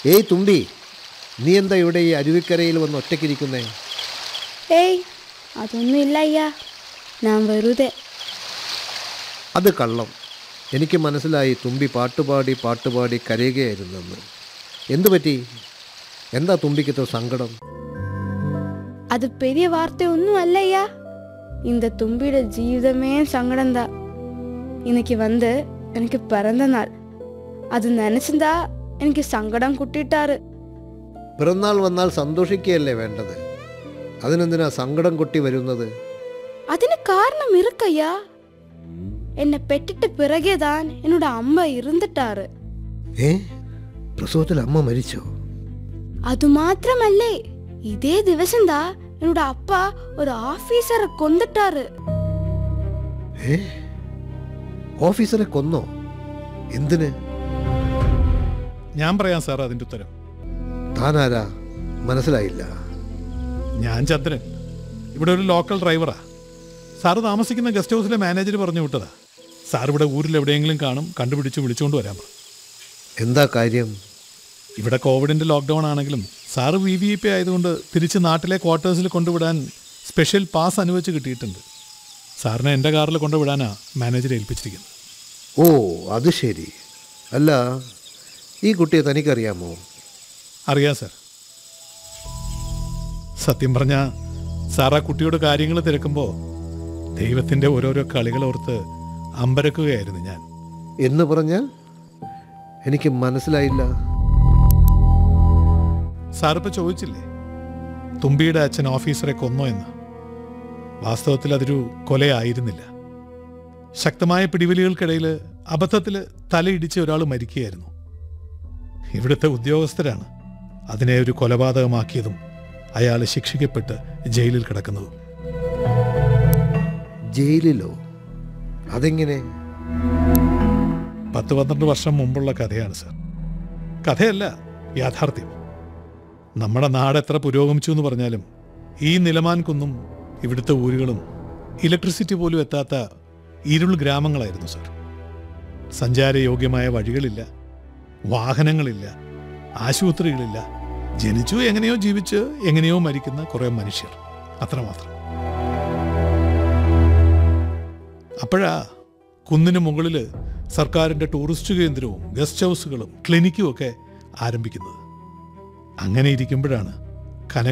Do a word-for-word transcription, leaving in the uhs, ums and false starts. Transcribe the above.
ഏയ് തുമ്പി, നീ എന്താ ഇവിടെ ഈ അരുവിക്കരയിൽ വന്ന് ഒറ്റയ്ക്കിരിക്കുന്നേ? ഏയ് അതൊന്നുമില്ല അയ്യാ, ഞാൻ വെറുതെ. അത് കള്ളം. എനിക്ക് മനസ്സിലായി തുമ്പി പാട്ടുപാടി പാട്ടുപാടി കരയുകയായിരുന്നെന്ന്. എന്തു പറ്റി? എന്താ തുമ്പിക്കിത്ര സങ്കടം? அது பெரிய வார்த்தை ஒன்றும் அல்லையா. இந்த தும்பியோட ஜீவிதமே சங்கடம் தான். இன்னைக்கு வந்து எனக்கு பிறந்த நாள். அது நினைச்சிருந்தா എനിക്ക് സങ്കടം കുട്ടിട്ടാറ്. പിറന്നാൾ വന്നാൽ സന്തോഷിക്കുകയല്ലേ വേണ്ടത്? അതിനെന്തിനാ സങ്കടം കുട്ടി വരുന്നത്? അതിന് കാരണം ഇറുക്കയ്യാ. എന്നെ പെറ്റിട്ട് പിറകെതാൻ എന്നോട് അമ്മ ഇരുന്നിട്ടാറ്. ഏ, പ്രസവത്തിൽ അമ്മ മരിച്ചോ? അതുമാത്രമല്ലേ, ഇതേ ദിവസം താ എന്നോട് അപ്പ ഒരു ഓഫീസറെ കൊന്നിട്ടാറ്. ഏ, ഓഫീസറെ കൊന്നോ? എന്തിന്? ഞാൻ പറയാം സാർ അതിൻ്റെ ഉത്തരം. താനാരാ? മനസ്സിലായില്ല. ഞാൻ ചന്ദ്രൻ, ഇവിടെ ഒരു ലോക്കൽ ഡ്രൈവറാ. സാറ് താമസിക്കുന്ന ഗസ്റ്റ് ഹൗസിലെ മാനേജർ പറഞ്ഞു വിട്ടതാ. സാർ ഇവിടെ ഊരിൽ എവിടെയെങ്കിലും കാണും, കണ്ടുപിടിച്ച് വിളിച്ചുകൊണ്ട് വരാൻ പറഞ്ഞു. എന്താ കാര്യം? ഇവിടെ കോവിഡിൻ്റെ ലോക്ക്ഡൗൺ ആണെങ്കിലും sir V V I P ആയതുകൊണ്ട് തിരിച്ച് നാട്ടിലെ ക്വാർട്ടേഴ്സിൽ കൊണ്ടുവിടാൻ സ്പെഷ്യൽ പാസ് അനുവദിച്ച് കിട്ടിയിട്ടുണ്ട്. സാറിനെ എൻ്റെ കാറിൽ കൊണ്ടുവിടാനാണ് മാനേജർ ഏൽപ്പിച്ചിരിക്കുന്നത്. ഓ, അത് ശരി. അല്ല, ഈ കുട്ടിയെ തനിക്കറിയാമോ? അറിയാം സാർ. സത്യം പറഞ്ഞാൽ സാർ ആ കുട്ടിയോട് കാര്യങ്ങൾ തിരക്കുമ്പോൾ ദൈവത്തിൻ്റെ ഓരോരോ കളികളോർത്ത് അമ്പരക്കുകയായിരുന്നു ഞാൻ. എന്ന് പറഞ്ഞാൽ എനിക്ക് മനസ്സിലായില്ല. സാറിപ്പോൾ ചോദിച്ചില്ലേ തുമ്പിയുടെ അച്ഛൻ ഓഫീസറെ കൊന്നോ എന്ന്? വാസ്തവത്തിൽ അതൊരു കൊലയായിരുന്നില്ല. ശക്തമായ പിടിവലികൾക്കിടയിൽ അബദ്ധത്തിൽ തലയിടിച്ച് ഒരാൾ മരിക്കുകയായിരുന്നു. ഇവിടുത്തെ ഉദ്യോഗസ്ഥരാണ് അതിനെ ഒരു കൊലപാതകമാക്കിയതും അയാൾ ശിക്ഷിക്കപ്പെട്ട് ജയിലിൽ കിടക്കുന്നതും. ജയിലിലോ? അതെങ്ങനെ? പത്ത് പന്ത്രണ്ട് വർഷം മുമ്പുള്ള കഥയാണ് സാർ. കഥയല്ല, യാഥാർത്ഥ്യം. നമ്മുടെ നാട് എത്ര പുരോഗമിച്ചു എന്ന് പറഞ്ഞാലും ഈ നിലമാൻ കുന്നും ഇവിടുത്തെ ഊരുകളും ഇലക്ട്രിസിറ്റി പോലും എത്താത്ത ഇരുൾ ഗ്രാമങ്ങളായിരുന്നു സാർ. സഞ്ചാരയോഗ്യമായ വഴികളില്ല, വാഹനങ്ങളില്ല, ആശുപത്രികളില്ല. ജനിച്ചു എങ്ങനെയോ ജീവിച്ച് എങ്ങനെയോ മരിക്കുന്ന കുറേ മനുഷ്യർ, അത്രമാത്രം. അപ്പോഴാ കുന്നിന് മുകളിൽ സർക്കാരിൻ്റെ ടൂറിസ്റ്റ് കേന്ദ്രവും ഗസ്റ്റ് ഹൗസുകളും ക്ലിനിക്കും ഒക്കെ ആരംഭിക്കുന്നത്. അങ്ങനെ ഇരിക്കുമ്പോഴാണ്